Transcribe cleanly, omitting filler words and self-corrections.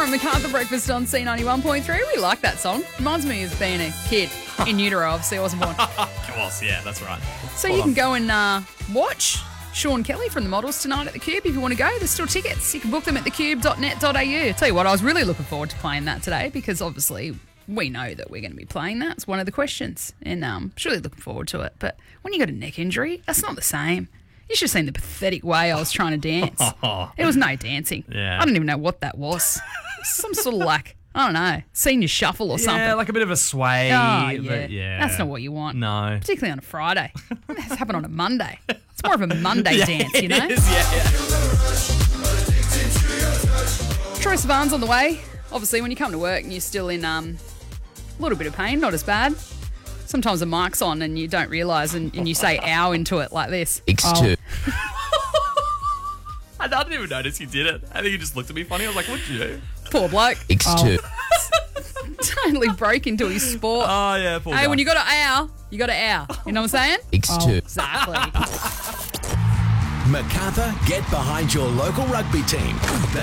on MacArthur Breakfast on C91.3. We like that song. Reminds me of being a kid in utero. Obviously, I wasn't born. Of course, yeah, that's right. So you can go and watch Sean Kelly from the Models tonight at the Cube if you want to go. There's still tickets. You can book them at thecube.net.au. Tell you what, I was really looking forward to playing that today because obviously we know that we're going to be playing that. It's one of the questions, and I'm really looking forward to it. But when you got a neck injury, that's not the same. You should have seen the pathetic way I was trying to dance. There was no dancing. Yeah. I don't even know what that was. Some sort of like, I don't know, senior shuffle or something. Yeah, like a bit of a sway. Oh, yeah. But yeah. That's not what you want. No. Particularly on a Friday. It has to happen on a Monday. It's more of a Monday dance, you know? It is, yeah. Troy Sivan's on the way. Obviously, when you come to work and you're still in a little bit of pain, not as bad. Sometimes the mic's on and you don't realise and you say ow into it like this. X2. I didn't even notice you did it. I think you just looked at me funny. I was like, what'd you do? Poor bloke. X2. Totally broke into his sport. Oh, yeah, poor Hey, guy. when you got to ow, you got to ow. You know what I'm saying? X2. Exactly. MacArthur, get behind your local rugby team.